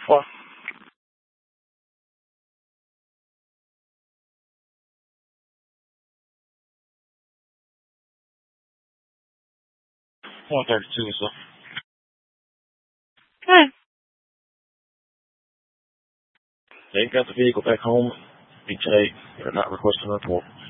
4. 132, sir. Okay. They got the vehicle back home. BJ, you're not requesting a report.